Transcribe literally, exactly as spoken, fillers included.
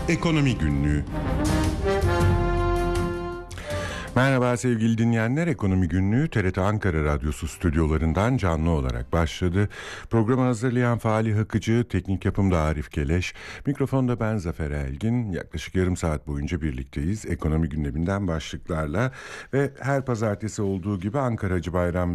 Ekonomi Günlüğü. Merhaba sevgili dinleyenler, Ekonomi Günlüğü T R T Ankara Radyosu stüdyolarından canlı olarak başladı. Programı hazırlayan Fali Hıkıcı, teknik yapımda Arif Keleş, mikrofonda ben Zafer Elgin. Yaklaşık yarım saat boyunca birlikteyiz ekonomi gündeminden başlıklarla ve her pazartesi olduğu gibi Ankara Hacı Bayram